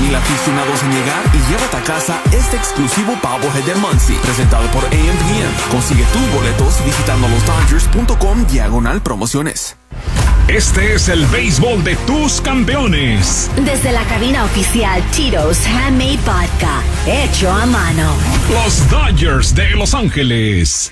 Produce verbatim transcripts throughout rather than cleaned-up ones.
mil aficionados en llegar y llévate a casa este exclusivo Bobblehead de Muncie, presentado por A M P M. Consigue tus boletos visitando los Dodgers punto com diagonal promociones. Este es el béisbol de tus campeones. Desde la cabina oficial Tito's Handmade Vodka, hecho a mano. Los Dodgers de Los Ángeles.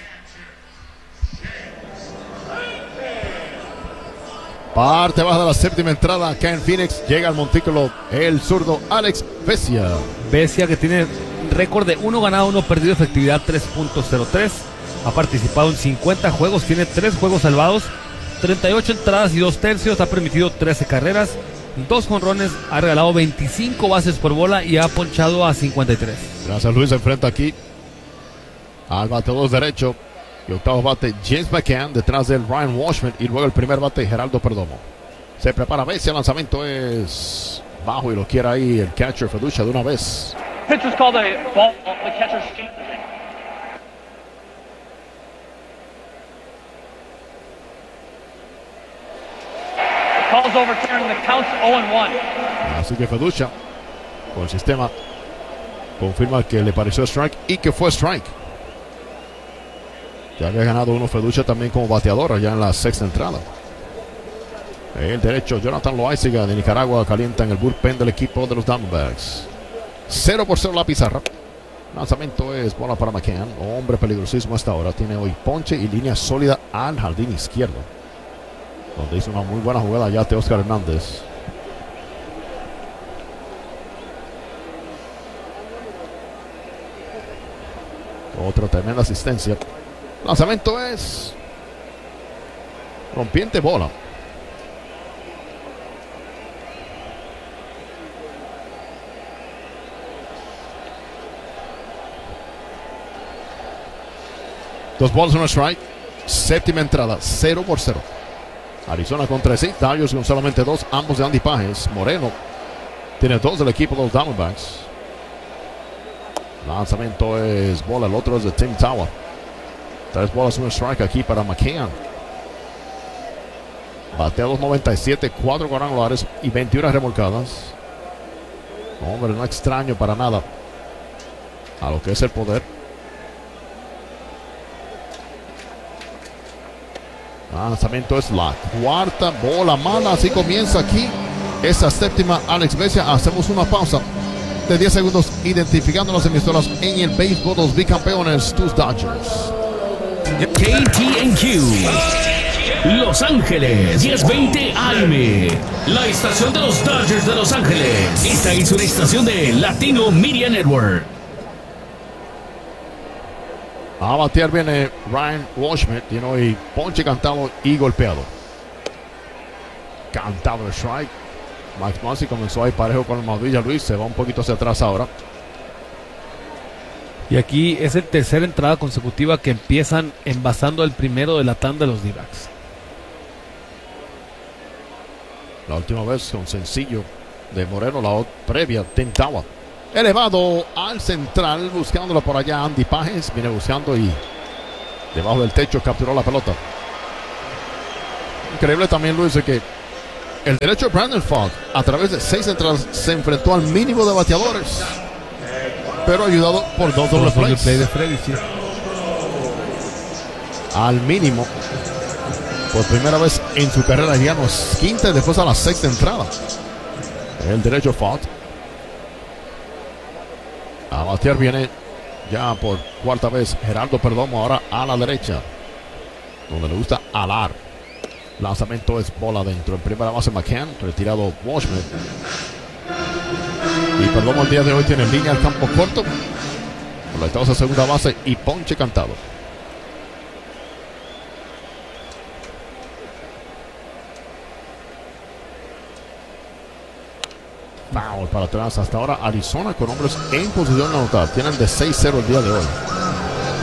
Parte baja de la séptima entrada acá en Phoenix. Llega al montículo el zurdo Alex Vesia. Vesia, que tiene récord de uno ganado, uno perdido, efectividad tres punto cero tres. Ha participado en cincuenta juegos, tiene tres juegos salvados, treinta y ocho entradas y dos tercios. Ha permitido trece carreras, dos jonrones, ha regalado veinticinco bases por bola y ha ponchado a cincuenta y tres. Gracias, Luis. Se enfrenta aquí al bateador derecho. Y octavo bate James McCann, detrás del Ryan Washman, y luego el primer bate Geraldo Perdomo. Se prepara Vesia, el lanzamiento es bajo y lo quiere ahí el catcher Feducha de una vez. Pitch was called a ball, the catcher's calls overturned, the count's oh and one. Así que Feducha, con el sistema, confirma que le pareció strike y que fue strike. Ya había ganado uno Feducha también como bateador allá en la sexta entrada. El derecho, Jonathan Loaiziga de Nicaragua, calienta en el bullpen del equipo de los Diamondbacks. cero por cero la pizarra. Lanzamiento es bola para McCann. Hombre peligrosísimo hasta ahora. Tiene hoy ponche y línea sólida al jardín izquierdo, donde hizo una muy buena jugada ya Teóscar Hernández. Otra tremenda asistencia. Lanzamiento es rompiente, bola. Dos bolas, una strike. Séptima entrada, cero por cero. Arizona con tres, sí. Dodgers con solamente dos, ambos de Andy Pages. Moreno tiene dos del equipo de los Diamondbacks. Lanzamiento es bola, el otro es de Tim Tower. Tres bolas, un strike aquí para McCann. Batea dos noventa y siete, cuatro cuadrangulares y veintiuna remolcadas. Hombre, no extraño para nada a lo que es el poder. Lanzamiento es la cuarta bola mala. Así comienza aquí esa séptima. Alex Vesia, hacemos una pausa de diez segundos identificando las emisoras en el béisbol de los bicampeones, tus Dodgers. K T N Q Los Ángeles diez veinte A M, la estación de los Dodgers de Los Ángeles. Esta es una estación de Latino Media Network. A batear viene Ryan Washman. Tiene hoy ponche, cantado y golpeado. Cantado el strike. Max Muncy comenzó ahí parejo con el Maudilla. Luis se va un poquito hacia atrás ahora. Y aquí es el tercera entrada consecutiva que empiezan envasando el primero de la tanda de los D-backs. La última vez con sencillo de Moreno, la previa tentaba. Elevado al central, buscándolo por allá Andy Pages. Viene buscando y debajo del techo capturó la pelota. Increíble también, Luis, de que el derecho de Brandon Fogg, a través de seis entradas, se enfrentó al mínimo de bateadores, pero ayudado por dos doble plays. Play de Freddy, sí. Al mínimo. Por primera vez en su carrera llegamos quinta y después a la sexta entrada. El derecho Fogg. A batear viene ya por cuarta vez Geraldo Perdomo, ahora a la derecha, donde le gusta alar. Lanzamiento es bola adentro. En primera base McCann, retirado Washman. Y Perdomo el día de hoy tiene línea al campo corto, conectados a segunda base y ponche cantado. Foul para atrás. Hasta ahora Arizona con hombres en posición de anotar. Tienen de seis cero el día de hoy.